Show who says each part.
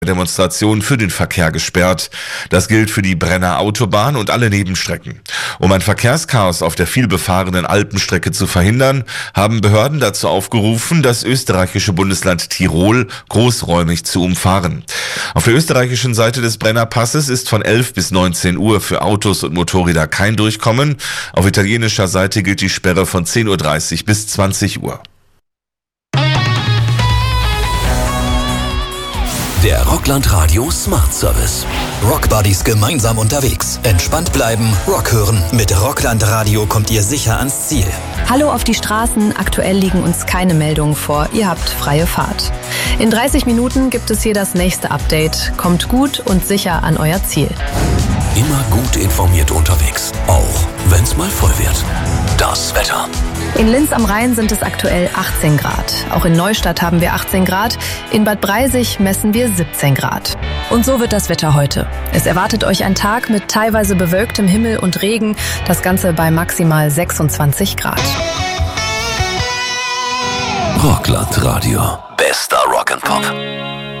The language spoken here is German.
Speaker 1: Demonstrationen für den Verkehr gesperrt. Das gilt für die Brenner Autobahn und alle Nebenstrecken. Um ein Verkehrschaos auf der vielbefahrenen Alpenstrecke zu verhindern, haben Behörden dazu aufgerufen, das österreichische Bundesland Tirol großräumig zu umfahren. Auf der österreichischen Seite des Brennerpasses ist von 11 bis 19 Uhr für Autos und Motorräder kein Durchkommen. Auf italienischer Seite gilt die Sperre von 10:30 Uhr bis 20 Uhr.
Speaker 2: Der Rockland Radio Smart Service. Rockbuddies gemeinsam unterwegs. Entspannt bleiben, Rock hören. Mit Rockland Radio kommt ihr sicher ans Ziel.
Speaker 3: Hallo auf die Straßen. Aktuell liegen uns keine Meldungen vor. Ihr habt freie Fahrt. In 30 Minuten gibt es hier das nächste Update. Kommt gut und sicher an euer Ziel.
Speaker 2: Immer gut informiert unterwegs. Auch wenn es mal voll wird. Das Wetter.
Speaker 3: In Linz am Rhein sind es aktuell 18 Grad. Auch in Neustadt haben wir 18 Grad. In Bad Breisig messen wir 17 Grad. Und so wird das Wetter heute. Es erwartet euch ein Tag mit teilweise bewölktem Himmel und Regen. Das Ganze bei maximal 26 Grad.
Speaker 2: Rockland Radio. Bester Rock'n'Pop.